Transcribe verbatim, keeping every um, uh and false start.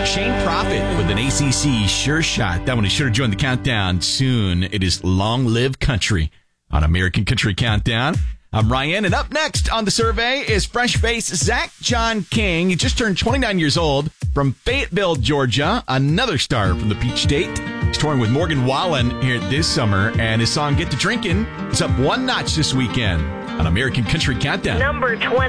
Shane Prophet with an A C C sure shot. That one is sure to join the countdown soon. It is Long Live Country on American Country Countdown. I'm Ryan, and up next on the survey is fresh face Zach John King. He just turned twenty-nine years old from Fayetteville, Georgia, another star from the Peach State. He's touring with Morgan Wallen here this summer, and his song Get to Drinkin' is up one notch this weekend on American Country Countdown. Number twenty.